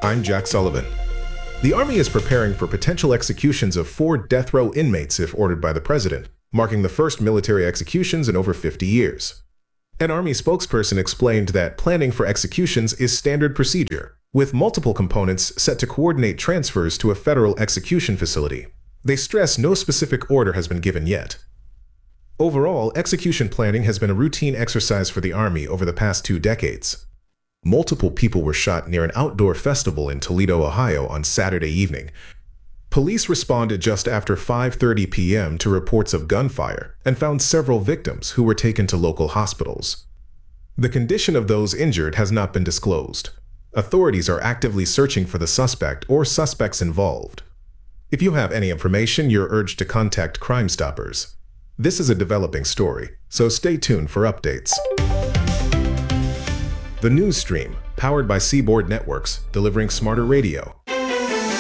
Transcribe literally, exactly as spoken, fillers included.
I'm Jack Sullivan. The Army is preparing for potential executions of four death row inmates if ordered by the President, marking the first military executions in over fifty years. An Army spokesperson explained that planning for executions is standard procedure, with multiple components set to coordinate transfers to a federal execution facility. They stress no specific order has been given yet. Overall, execution planning has been a routine exercise for the Army over the past two decades. Multiple people were shot near an outdoor festival in Toledo, Ohio on Saturday evening. Police responded just after five thirty p m to reports of gunfire and found several victims who were taken to local hospitals. The condition of those injured has not been disclosed. Authorities are actively searching for the suspect or suspects involved. If you have any information, you're urged to contact Crime Stoppers. This is a developing story, so stay tuned for updates. The News Stream, powered by Seaboard Networks, delivering smarter radio.